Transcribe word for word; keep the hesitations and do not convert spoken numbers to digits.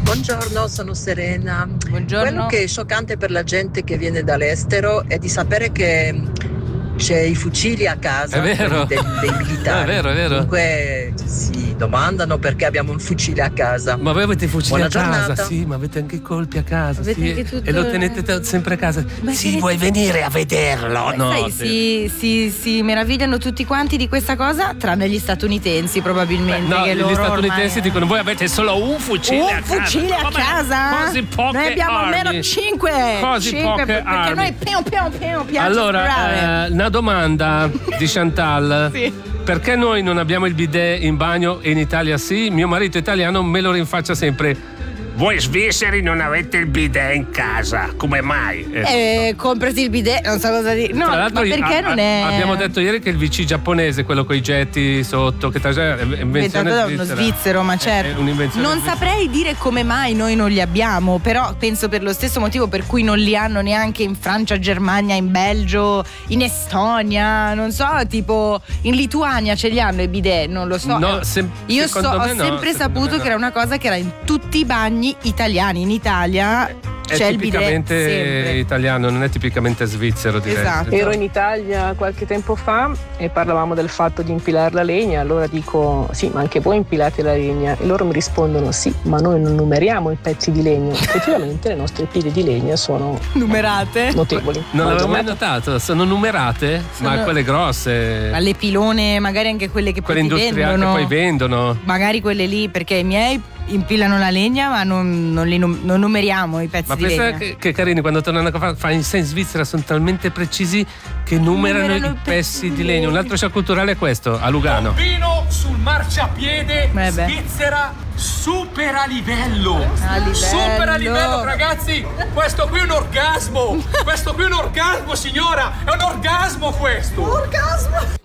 Buongiorno, sono Serena. Buongiorno. Quello che è scioccante per la gente che viene dall'estero è di sapere che c'è i fucili a casa, è vero. dei, dei militari. È vero, è vero. Comunque si domandano perché abbiamo un fucile a casa. Ma voi avete i fucili Buona a casa? giornata. Sì, ma avete anche i colpi a casa. Avete Sì. anche tutto- E lo tenete t- sempre a casa. Ma sì, che- vuoi venire a vederlo? No. Sai, si, si, si meravigliano tutti quanti di questa cosa, tranne gli statunitensi probabilmente. No, che gli loro statunitensi ormai- dicono voi avete solo un fucile un a casa. fucile a Vabbè, casa? Così poche Noi abbiamo armi. almeno cinque. Così cinque, poche perché armi. noi piano piano piano piano Allora, eh, una domanda di Chantal. Sì. Perché noi non abbiamo il bidet in bagno e in Italia sì? Mio marito italiano me lo rinfaccia sempre. Voi svizzeri non avete il bidet in casa, come mai? Eh, Eh, comprati il bidet, non so cosa dire. No, Tra ma l'altro, perché a- non a- è. Abbiamo detto ieri che il V C giapponese, quello con i getti sotto, che tra è invenzione inventato da uno svizzera. svizzero, ma È- certo. è un'invenzione Non svizzera. saprei dire come mai noi non li abbiamo, però penso per lo stesso motivo per cui non li hanno neanche in Francia, Germania, in Belgio, in Estonia, non so, tipo in Lituania ce li hanno i bidet, non lo so. No, sem- Io so, secondo ho me no, sempre secondo saputo me no. che era una cosa che era in tutti i bagni italiani. In Italia È c'è il bidet tipicamente sempre. italiano, non è tipicamente svizzero, direi. Esatto. Ero in Italia qualche tempo fa e parlavamo del fatto di impilare la legna, allora dico sì, ma anche voi impilate la legna, e loro mi rispondono sì, ma noi non numeriamo i pezzi di legno. Effettivamente le nostre pile di legna sono Numerate. notevoli. Non Buona l'avevo mai giornata. notato, sono numerate, ma Sono- quelle grosse, Alle pilone, magari anche quelle che quelle poi ti industriali che vendono. poi vendono. Magari quelle lì, perché i miei impilano la legna, ma non, non li num- non numeriamo i pezzi Ma di pensa legna. che, che carini, quando tornano a fare in in Svizzera sono talmente precisi che numerano, Numerano i pezzi di legno. Un altro shock culturale è questo, a Lugano. Vino sul marciapiede, Eh beh. Svizzera, super a livello. A livello. Super a livello, ragazzi. Questo qui è un orgasmo. Questo qui è un orgasmo, signora. È un orgasmo questo. Orgasmo.